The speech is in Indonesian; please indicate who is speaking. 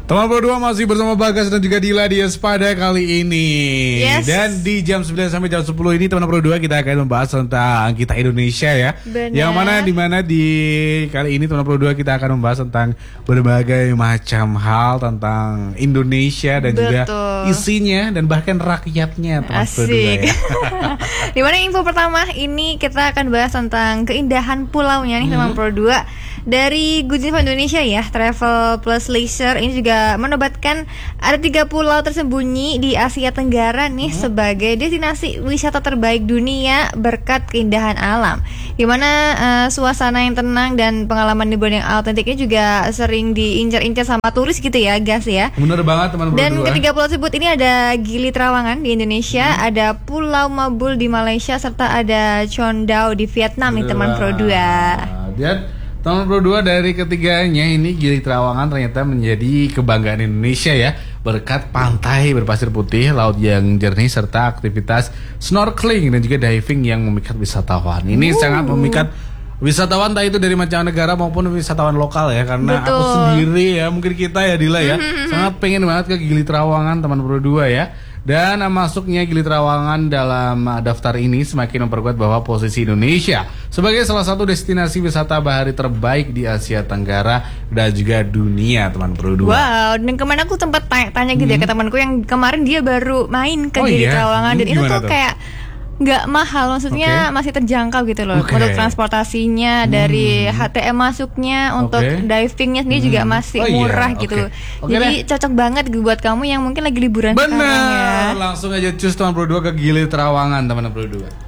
Speaker 1: Teman Pro 2 masih bersama Bagas dan juga Dila di Espada kali ini.
Speaker 2: Yes.
Speaker 1: Dan di jam 9 sampai jam 10 ini teman Pro 2 kita akan membahas tentang kita Indonesia ya.
Speaker 2: Benar.
Speaker 1: Yang mana di kali ini teman Pro 2 kita akan membahas tentang berbagai macam hal tentang Indonesia dan juga isinya dan bahkan rakyatnya teman Pro 2 ya.
Speaker 2: Dimana info pertama ini kita akan bahas tentang keindahan pulaunya nih teman Pro 2. Dari Good Info Indonesia ya, Travel Plus Leisure ini juga menobatkan ada 3 pulau tersembunyi di Asia Tenggara nih sebagai destinasi wisata terbaik dunia berkat keindahan alam. Dimana suasana yang tenang dan pengalaman liburan yang autentik ini juga sering diincar-incar sama turis gitu ya, Gas ya.
Speaker 1: Bener banget teman Pro 2.
Speaker 2: Dan ketiga pulau tersebut ini ada Gili Trawangan di Indonesia, ada Pulau Mabul di Malaysia, serta ada Chon Dao di Vietnam nih teman Pro 2.
Speaker 1: Dan teman Pro 2 dari ketiganya ini Gili Trawangan ternyata menjadi kebanggaan Indonesia ya, berkat pantai berpasir putih, laut yang jernih serta aktivitas snorkeling dan juga diving yang memikat wisatawan. Ini sangat memikat wisatawan entah itu dari mancanegara maupun wisatawan lokal ya, karena aku sendiri ya, mungkin kita ya Dila ya, sangat pengen banget ke Gili Trawangan teman Pro 2 ya. Dan masuknya Gili Trawangan dalam daftar ini semakin memperkuat bahwa posisi Indonesia sebagai salah satu destinasi wisata bahari terbaik di Asia Tenggara dan juga dunia teman Pro 2.
Speaker 2: Wow, dan kemarin aku sempat tanya gitu ya ke temanku yang kemarin dia baru main ke Gili Trawangan dan itu tuh kayak nggak mahal, maksudnya masih terjangkau gitu loh. Untuk transportasinya dari HTM masuknya, untuk divingnya sendiri juga masih murah gitu. Jadi cocok banget buat kamu yang mungkin lagi liburan sekarang ya.
Speaker 1: Langsung aja cus teman Pro 2 ke Gili Trawangan teman Pro 2.